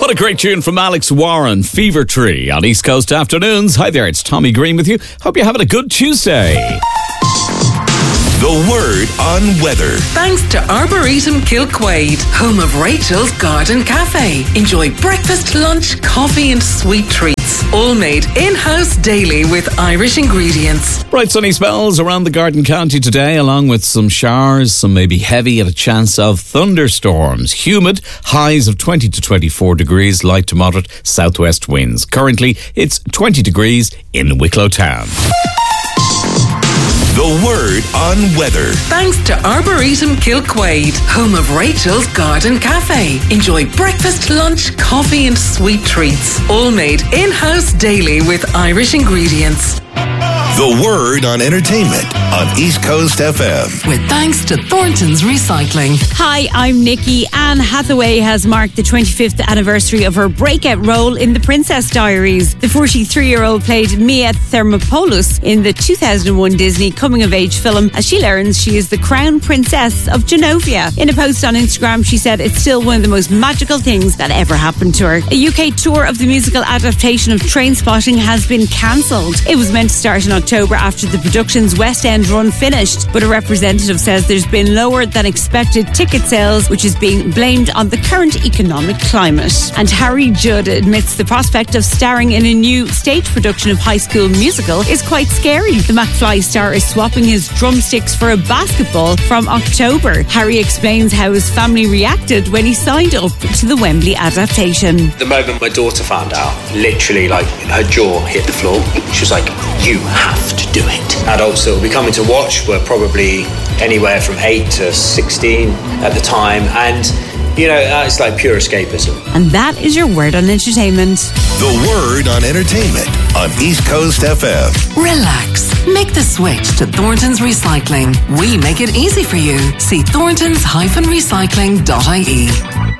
What a great tune from Alex Warren, Fever Tree on East Coast Afternoons. Hi there, it's Tommy Green with you. Hope you're having a good Tuesday. The Word on Weather. Thanks to Arboretum Kilquade, home of Rachel's Garden Cafe. Enjoy breakfast, lunch, coffee and sweet treats. All made in-house daily with Irish ingredients. Bright sunny spells around the Garden County today, along with some showers, some maybe heavy and a chance of thunderstorms. Humid, highs of 20 to 24 degrees, light to moderate southwest winds. Currently, it's 20 degrees in Wicklow Town. The Word on Weather. Thanks to Arboretum Kilquade, home of Rachel's Garden Cafe. Enjoy breakfast, lunch, coffee and sweet treats. All made in-house daily with Irish ingredients. The Word on Entertainment on East Coast FM. With thanks to Thornton's Recycling. Hi, I'm Nikki. Anne Hathaway has marked the 25th anniversary of her breakout role in The Princess Diaries. The 43-year-old played Mia Thermopolis in the 2001 Disney coming-of-age film. As she learns, she is the crown princess of Genovia. In a post on Instagram, she said it's still one of the most magical things that ever happened to her. A UK tour of the musical adaptation of Trainspotting has been cancelled. It was meant to start in October after the production's West End run finished, but a representative says there's been lower than expected ticket sales, which is being blamed on the current economic climate. And Harry Judd admits the prospect of starring in a new stage production of High School Musical is quite scary. The McFly star is swapping his drumsticks for a basketball from October. Harry explains how his family reacted when he signed up to the Wembley adaptation. The moment my daughter found out, literally like her jaw hit the floor. She was like, "You have to do it." Adults that will be coming to watch were probably anywhere from 8 to 16 at the time, and it's like pure escapism. And that is your Word on Entertainment. The Word on Entertainment on East Coast FM. Relax. Make the switch to Thornton's Recycling. We make it easy for you. See thorntons-recycling.ie.